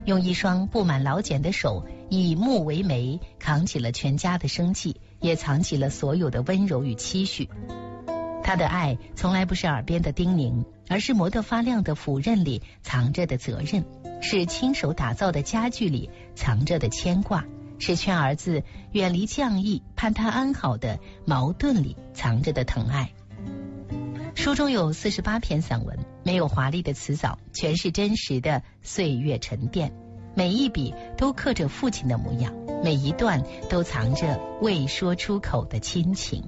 用一双布满老茧的手，以木为媒，扛起了全家的生计，也藏起了所有的温柔与期许。他的爱从来不是耳边的叮咛，而是磨得发亮的斧刃里藏着的责任，是亲手打造的家具里藏着的牵挂，是劝儿子远离犟意盼他安好的矛盾里藏着的疼爱。书中有48篇散文，没有华丽的辞藻，全是真实的岁月沉淀，每一笔都刻着父亲的模样，每一段都藏着未说出口的亲情。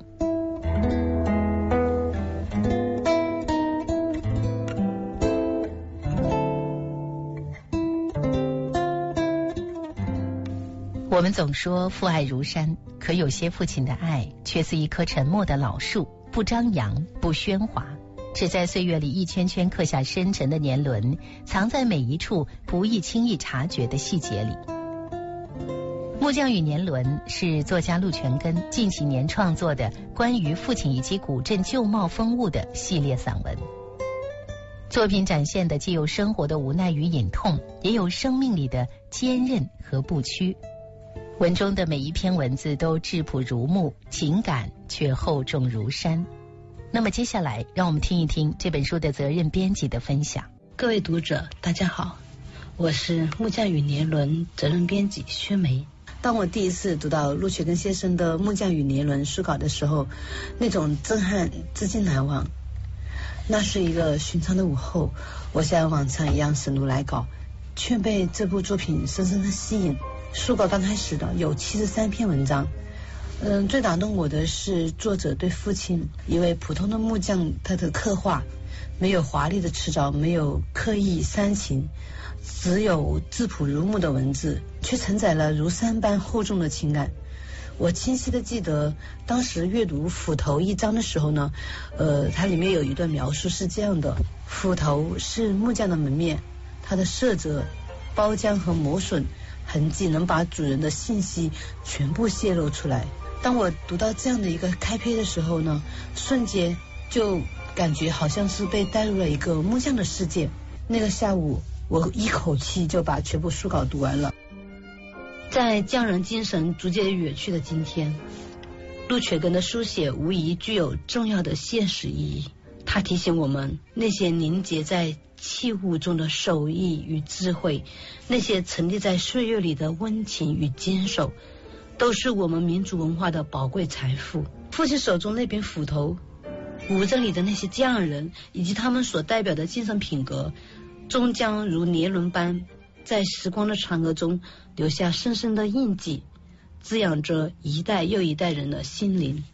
我们总说父爱如山，可有些父亲的爱却似一棵沉默的老树，不张扬，不喧哗，只在岁月里一圈圈刻下深沉的年轮，藏在每一处不易轻易察觉的细节里。木匠与年轮是作家陆全根近几年创作的关于父亲以及古镇旧貌风物的系列散文。作品展现的既有生活的无奈与隐痛，也有生命里的坚韧和不屈。文中的每一篇文字都质朴如木，情感却厚重如山。那么接下来让我们听一听这本书的责任编辑的分享。 各位读者大家好，我是木匠与年轮责任编辑薛梅。当我第一次读到陆学根先生的《木匠与年轮》书稿的时候，那种震撼至今难忘。那是一个寻常的午后，我像往常一样审读来稿，却被这部作品深深的吸引。书稿刚开始的有73篇文章，最打动我的是作者对父亲一位普通的木匠他的刻画，没有华丽的辞藻，没有刻意煽情，只有质朴如木的文字，却承载了如山般厚重的情感。我清晰的记得当时阅读斧头一章的时候呢，它里面有一段描述是这样的：斧头是木匠的门面，它的色泽、包浆和磨损痕迹能把主人的信息全部泄露出来。当我读到这样的一个开篇的时候呢，瞬间就感觉好像是被带入了一个木匠的世界。那个下午我一口气就把全部书稿读完了。在匠人精神逐渐远去的今天，陆全根的书写无疑具有重要的现实意义。他提醒我们，那些凝结在器物中的手艺与智慧，那些沉淀在岁月里的温情与坚守，都是我们民族文化的宝贵财富。父亲手中那柄斧头，古镇里的那些匠人以及他们所代表的精神品格，终将如年轮般在时光的长河中留下深深的印记，滋养着一代又一代人的心灵。